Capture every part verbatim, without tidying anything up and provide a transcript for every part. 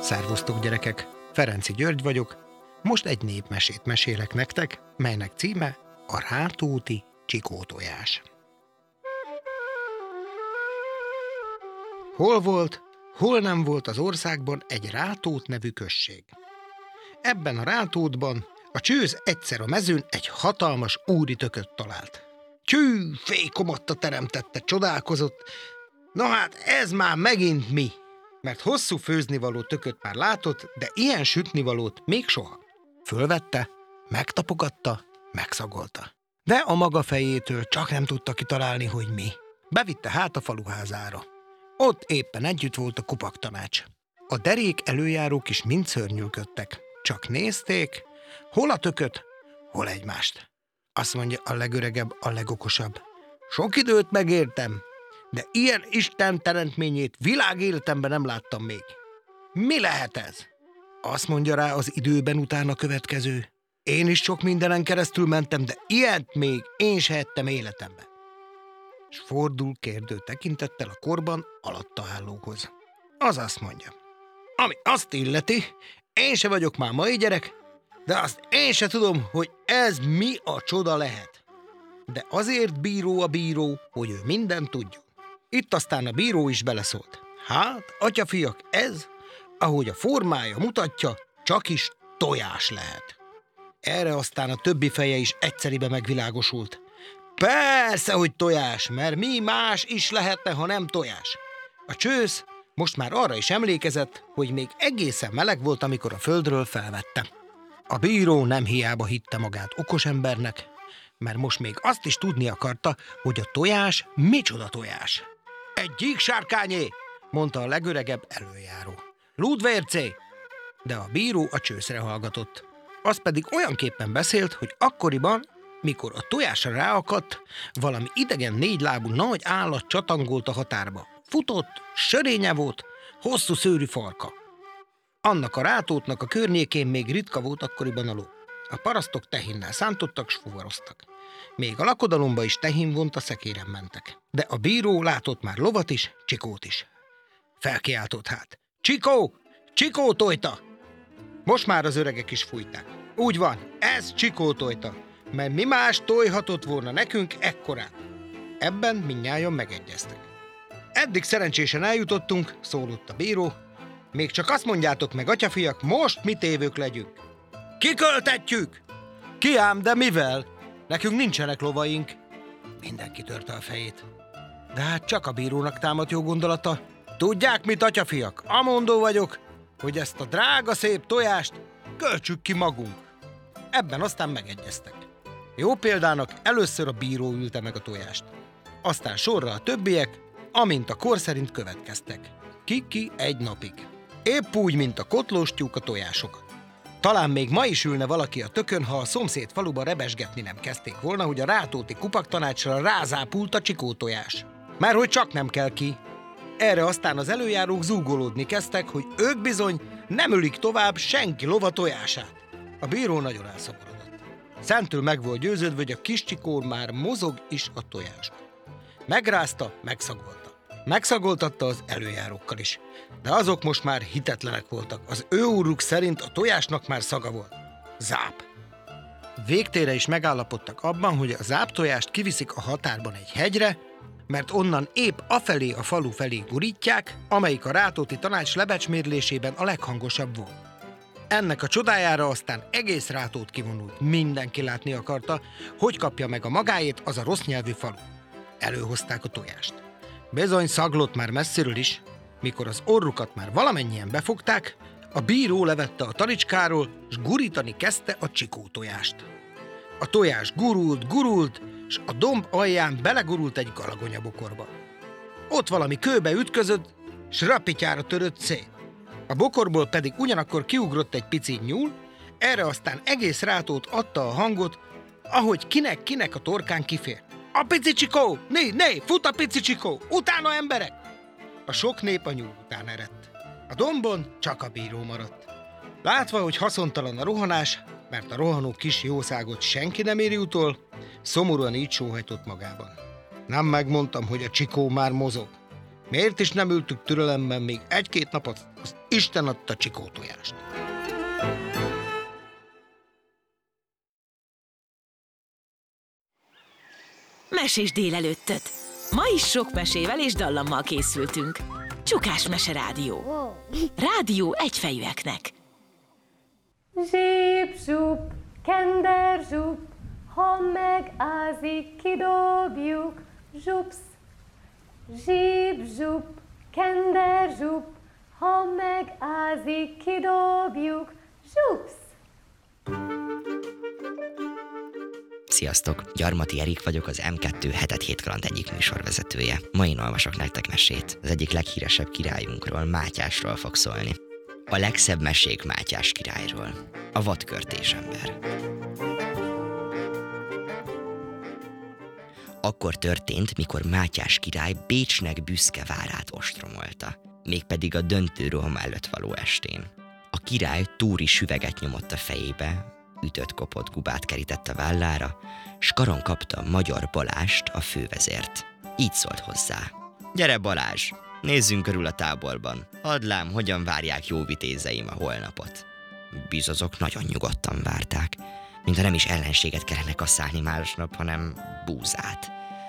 Szervusztok, gyerekek! Ferenci György vagyok. Most egy népmesét mesélek nektek, melynek címe a Rátóti Csikótojás. Hol volt, hol nem volt az országban egy Rátót nevű község. Ebben a Rátótban a csőz egyszer a mezőn egy hatalmas úri tököt talált. Tyű, fékomatta teremtette, csodálkozott. Na hát ez már megint mi? Mert hosszú főznivaló tököt már látott, de ilyen sütnivalót még soha. Fölvette, megtapogatta, megszagolta. De a maga fejétől csak nem tudta kitalálni, hogy mi. Bevitte hát a faluházára. Ott éppen együtt volt a kupaktanács. A derék előjárók is mind szörnyűködtek. Csak nézték, hol a tököt, hol egymást. Azt mondja a legöregebb, a legokosabb. Sok időt megértem, de ilyen Isten teremtményét világéletemben nem láttam még. Mi lehet ez? Azt mondja rá az időben utána következő. Én is sok mindenen keresztül mentem, de ilyet még én se ettem életemben. És fordul kérdő tekintettel a korban alatta állókhoz. Az azt mondja. Ami azt illeti, én se vagyok már mai gyerek, de azt én se tudom, hogy ez mi a csoda lehet. De azért bíró a bíró, hogy ő mindent tudjon. Itt aztán a bíró is beleszólt. Hát, atyafiak, ez, ahogy a formája mutatja, csak is tojás lehet. Erre aztán a többi feje is egyszeribe megvilágosult. Persze, hogy tojás, mert mi más is lehetne, ha nem tojás. A csősz most már arra is emlékezett, hogy még egészen meleg volt, amikor a földről felvette. A bíró nem hiába hitte magát okos embernek, mert most még azt is tudni akarta, hogy a tojás micsoda tojás. Egy gyíksárkányé, mondta a legöregebb előjáró. Lúdvércé! De a bíró a csőszre hallgatott. Az pedig olyanképpen beszélt, hogy akkoriban, mikor a tojásra ráakadt, valami idegen négylábú nagy állat csatangolt a határba. Futott, sörénye volt, hosszú szőrű farka. Annak a Rátótnak a környékén még ritka volt akkoriban a ló. A parasztok tehénnel szántottak, s fuvaroztak. Még a lakodalomba is tehén vont a szekéren mentek. De a bíró látott már lovat is, Csikót is. Felkiáltott hát. Csikó! Csikó tojta! Most már az öregek is fújták. Úgy van, ez Csikó tojta, mert mi más tojhatott volna nekünk ekkorát. Ebben mindnyájan megegyeztek. Eddig szerencsésen eljutottunk, szólott a bíró. Még csak azt mondjátok meg, atyafiak, most mi tévők legyünk. Kiköltetjük! Ki ám, de mivel? Nekünk nincsenek lovaink. Mindenki törte a fejét. De hát csak a bírónak támadt jó gondolata. Tudják mit, atyafiak? Amondó vagyok, hogy ezt a drága szép tojást költsük ki magunk. Ebben aztán megegyeztek. Jó példának először a bíró ülte meg a tojást. Aztán sorra a többiek, amint a kor szerint következtek. Ki-ki egy napig. Épp úgy, mint a kotlós tyúk a tojásokat. Talán még ma is ülne valaki a tökön, ha a szomszéd faluba rebesgetni nem kezdték volna, hogy a Rátóti kupaktanácsra rázápult a Csikótojás. Mert hogy csak nem kell ki. Erre aztán az előjárók zúgolódni kezdtek, hogy ők bizony nem ülik tovább senki lova tojását. A bíró nagyon elszomorodott. Szentül meg volt győződve, hogy a kis Csikó már mozog is a tojásban. Megrázta, megszagolta. Megszagoltatta az előjárókkal is. De azok most már hitetlenek voltak. Az ő úruk szerint a tojásnak már szaga volt. Záp. Végtére is megállapodtak abban, hogy a záptojást kiviszik a határban egy hegyre, mert onnan épp afelé a falu felé gurítják, amelyik a Rátóti tanács lebecsmérlésében a leghangosabb volt. Ennek a csodájára aztán egész Rátót kivonult. Mindenki látni akarta, hogy kapja meg a magáét az a rossz nyelvű falu. Előhozták a tojást. Bizony szaglott már messziről is. Mikor az orrukat már valamennyien befogták, a bíró levette a talicskáról, s gurítani kezdte a Csikó tojást. A tojás gurult, gurult, s a domb alján belegurult egy galagonyabokorba. Ott valami kőbe ütközött, s rapityára törött szét. A bokorból pedig ugyanakkor kiugrott egy pici nyúl, erre aztán egész Rátót adta a hangot, ahogy kinek-kinek a torkán kifér. A pici Csikó! Né, né, fut a pici Csikó! Utána emberek! A sok nép a nyúl után eredt. A dombon csak a bíró maradt. Látva, hogy haszontalan a rohanás, mert a rohanó kis jószágot senki nem éri utol, szomorúan így sóhajtott magában. Nem megmondtam, hogy a Csikó már mozog. Miért is nem ültük türelemben még egy-két napot, az Isten adta csikótojást. Mesés délelőttöt. Ma is sok mesével és dallammal készültünk. Csukás Mese Rádió. Rádió egyfejűeknek. Zsíp-zsup, kender-zsup, ha megázik, kidobjuk, zsupsz. Zsíp-zsup, kender-zsup, ha megázik, kidobjuk, zsupsz. Sziasztok! Gyarmati Erik vagyok, az em kettő hetet hét kaland egyik műsorvezetője. Ma én olvasok nektek mesét. Az egyik leghíresebb királyunkról, Mátyásról fog szólni. A legszebb mesék Mátyás királyról. A vadkörtés ember. Akkor történt, mikor Mátyás király Bécsnek büszke várát ostromolta, mégpedig a döntő roham előtt való estén. A király túri süveget nyomott a fejébe, ütött kopott gubát kerített a vállára, s karon kapta Magyar Balást, a fővezért. Így szólt hozzá. Gyere Balázs, nézzünk körül a táborban. Add lám, hogyan várják jó vitézeim a holnapot. Bizozok nagyon nyugodtan várták, mintha nem is ellenséget kellene kasszálni másnap, hanem búzát.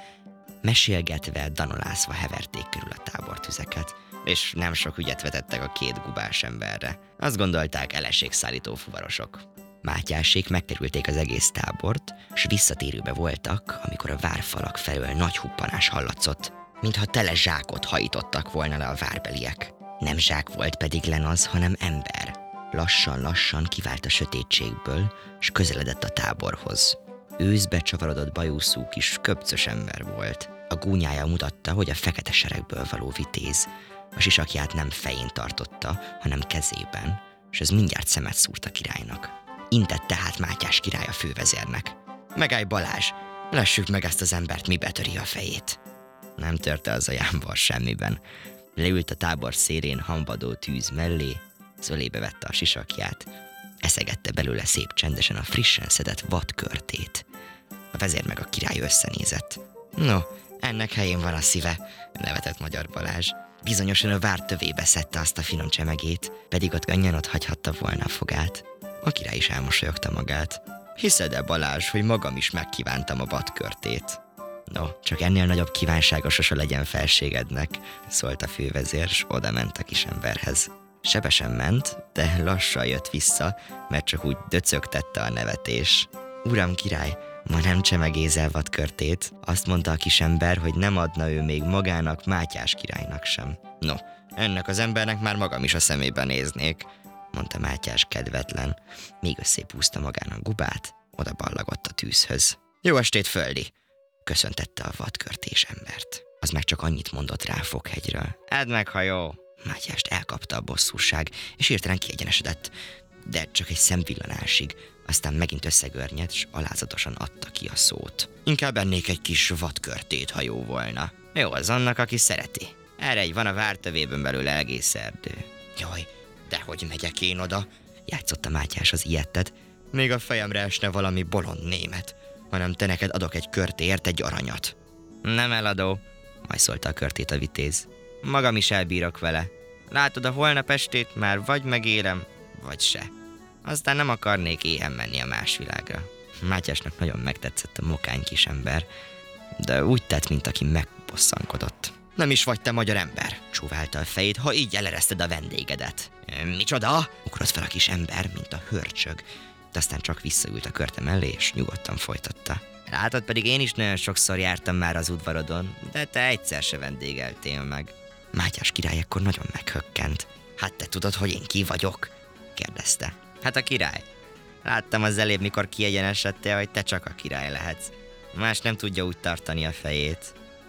Mesélgetve, danolászva heverték körül a tábortüzeket, és nem sok ügyet vetettek a két gubás emberre. Azt gondolták, elességszállító fuvarosok. Mátyásék megkerülték az egész tábort, s visszatérőbe voltak, amikor a várfalak felől nagy huppanás hallatszott, mintha tele zsákot hajítottak volna le a várbeliek. Nem zsák volt pedig len az, hanem ember. Lassan-lassan kivált a sötétségből, s közeledett a táborhoz. Őszbe csavarodott bajuszú kis köpcös ember volt. A gúnyája mutatta, hogy a fekete seregből való vitéz. A sisakját nem fején tartotta, hanem kezében, s ez mindjárt szemet szúrt a királynak. Intett tehát Mátyás király a fővezérnek. Megállj Balázs, lessük meg ezt az embert, mi betöri a fejét. Nem törte az a jámbar semmiben. Leült a tábor szélén hambadó tűz mellé, zölébe vette a sisakját, eszegette belőle szép csendesen a frissen szedett vadkörtét. A vezér meg a király összenézett. No, ennek helyén van a szíve, nevetett Magyar Balázs. Bizonyosan a vár tövébe szedte azt a finom csemegét, pedig ott könnyen ott hagyhatta volna a fogát. A király is elmosolyogta magát. Hiszed-e, Balázs, hogy magam is megkívántam a vadkörtét? No, csak ennél nagyobb kívánsága sose legyen felségednek, szólt a fővezér, s oda ment a kisemberhez. Sebesen ment, de lassan jött vissza, mert csak úgy döcögtette a nevetés. Uram király, ma nem csemegézel vadkörtét, azt mondta a kisember, hogy nem adna ő még magának, Mátyás királynak sem. No, ennek az embernek már magam is a szemébe néznék, mondta Mátyás kedvetlen, míg összépúzta magának gubát, oda ballagott a tűzhöz. Jó estét, földi! Köszöntette a vadkörtés embert. Az meg csak annyit mondott rá Fokhegyről. Edd meg, ha jó! Mátyást elkapta a bosszúság, és hirtelen kiegyenesedett, de csak egy szemvillanásig, aztán megint összegörnyedt, s alázatosan adta ki a szót. Inkább ennék egy kis vadkörtét, ha jó volna. Jó az annak, aki szereti. Erre egy van a vártövében belőle egész erdő. Jaj, dehogy megyek én oda, játszotta Mátyás az ilyettet. Még a fejemre esne valami bolond német, hanem te neked adok egy körtéért egy aranyat. Nem eladó, majszolta a körtét a vitéz. Magam is elbírok vele. Látod, a holnap estét már vagy megélem, vagy se. Aztán nem akarnék éhen menni a más világra. Mátyásnak nagyon megtetszett a mokány kisember, de úgy tett, mint aki megbosszankodott. Nem is vagy te magyar ember, csóválta a fejét, ha így elereszted a vendégedet. Micsoda? Ugrott fel a kis ember, mint a hörcsög, de aztán csak visszaült a körte mellé, és nyugodtan folytatta. Látod, pedig én is nagyon sokszor jártam már az udvarodon, de te egyszer se vendégeltél meg. Mátyás király ekkor nagyon meghökkent. Hát te tudod, hogy én ki vagyok? Kérdezte. Hát a király. Láttam az elébb, mikor kiegyenesedtél, hogy te csak a király lehetsz. Más nem tudja úgy tartani a fejét.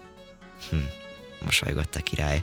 Hm, mosolygott a király.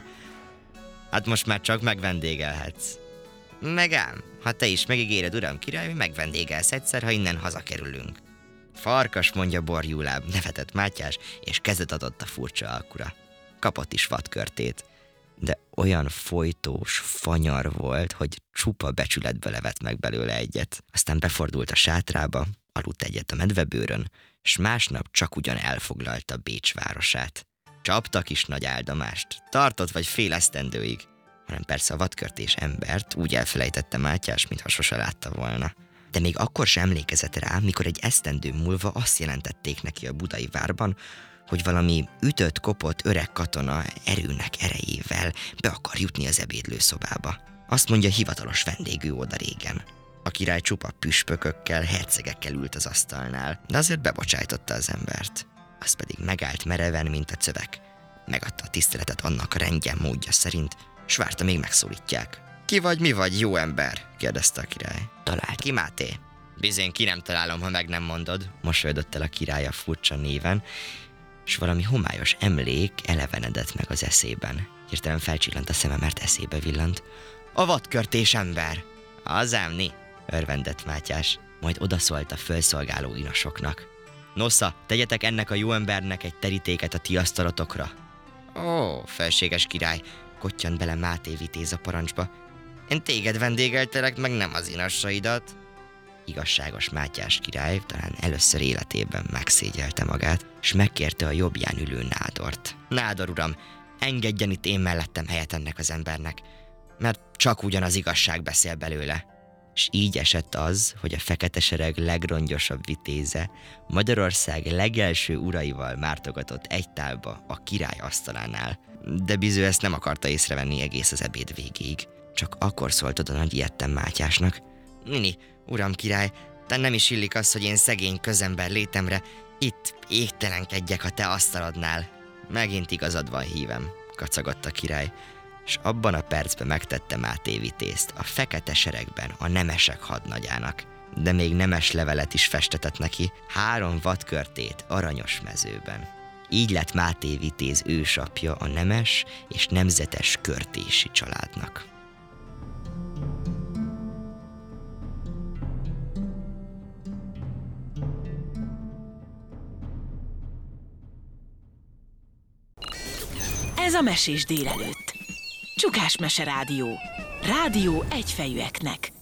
Hát most már csak megvendégelhetsz. Meg ám, ha te is megígéred, uram király, hogy megvendégelsz egyszer, ha innen hazakerülünk. Farkas, mondja borjúláb, nevetett Mátyás, és kezet adott a furcsa alkura. Kapott is vadkörtét, de olyan folytós fanyar volt, hogy csupa becsületbe levett meg belőle egyet. Aztán befordult a sátrába, aludt egyet a medvebőrön, s másnap csak ugyan elfoglalta Bécs városát. Csaptak is nagy áldomást, tartott vagy fél esztendőig, hanem persze a vadkörtés embert úgy elfelejtette Mátyás, mintha sose látta volna. De még akkor sem emlékezett rá, mikor egy esztendő múlva azt jelentették neki a budai várban, hogy valami ütött-kopott öreg katona erőnek erejével be akar jutni az ebédlőszobába. Azt mondja, hivatalos vendégű oda régen. A király csupa püspökökkel, hercegekkel ült az asztalnál, de azért bebocsájtotta az embert. Az pedig megállt mereven, mint a cövek. Megadta a tiszteletet annak a rendje módja szerint, s várta, még megszólítják. Ki vagy, mi vagy, jó ember? Kérdezte a király. Talált ki, Máté? Bizony, ki nem találom, ha meg nem mondod, mosolyodott el a király a furcsa néven, s valami homályos emlék elevenedett meg az eszében. Hirtelen felcsillant a szeme, mert eszébe villant. A vadkörtés ember! Az ámni, örvendett Mátyás, majd odaszólt a fölszolgáló inasoknak. Nosza, tegyetek ennek a jó embernek egy terítéket a ti asztalotokra. Ó, felséges király, kottyant bele Máté vitéz a parancsba. Én téged vendégeltelek, meg nem az inassaidat. Igazságos Mátyás király talán először életében megszégyelte magát, s megkérte a jobbján ülő Nádort. Nádor uram, engedjen itt én mellettem helyet ennek az embernek, mert csak ugyan az igazság beszél belőle. S így esett az, hogy a fekete sereg legrongyosabb vitéze Magyarország legelső uraival mártogatott egy tálba a király asztalánál. De Biző ezt nem akarta észrevenni egész az ebéd végéig. Csak akkor szólt oda nagy ijedten Mátyásnak. Nini, uram király, de nem is illik az, hogy én szegény közember létemre itt égtelenkedjek a te asztalodnál. Megint igazad van, hívem, kacagott a király, s abban a percben megtette Máté vitézt a fekete seregben a nemesek hadnagyának. De még nemes levelet is festetett neki, három vadkörtét aranyos mezőben. Így lett Máté vitéz ősapja a nemes és nemzetes körtési családnak. Ez a Mesés délelőtt. Csukás Mese Rádió. Rádió egyfejűeknek.